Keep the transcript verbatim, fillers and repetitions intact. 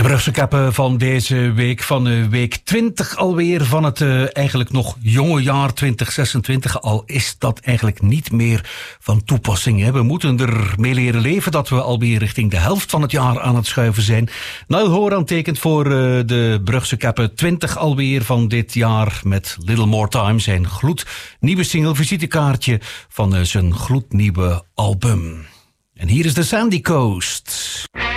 Brugse kappen van deze week, van uh, week twintig alweer van het uh, eigenlijk nog jonge jaar twintig zesentwintig. Al is dat eigenlijk niet meer van toepassing. Hè. We moeten er mee leren leven dat we alweer richting de helft van het jaar aan het schuiven zijn. Niall Horan tekent voor uh, de Brugse kappen twintig alweer van dit jaar met Little More Time, zijn gloednieuwe single, visitekaartje van uh, zijn gloednieuwe album. En hier is de Sandy Coast.